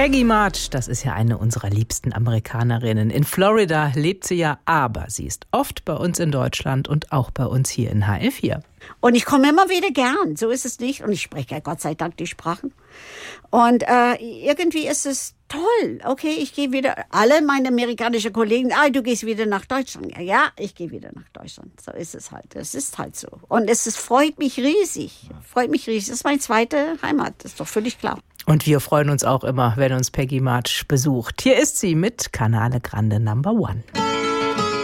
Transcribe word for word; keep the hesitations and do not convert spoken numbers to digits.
Peggy March, das ist ja eine unserer liebsten Amerikanerinnen. In Florida lebt sie ja, aber sie ist oft bei uns in Deutschland und auch bei uns hier in H L vier. Und ich komme immer wieder gern, so ist es nicht. Und ich spreche ja Gott sei Dank die Sprachen. Und äh, irgendwie ist es toll. Okay, ich gehe wieder, alle meine amerikanischen Kollegen, ah, du gehst wieder nach Deutschland. Ja, ich gehe wieder nach Deutschland. So ist es halt. Es ist halt so. Und es ist, freut mich riesig. Freut mich riesig. Das ist meine zweite Heimat. Das ist doch völlig klar. Und wir freuen uns auch immer, wenn uns Peggy March besucht. Hier ist sie mit Canale Grande Number One.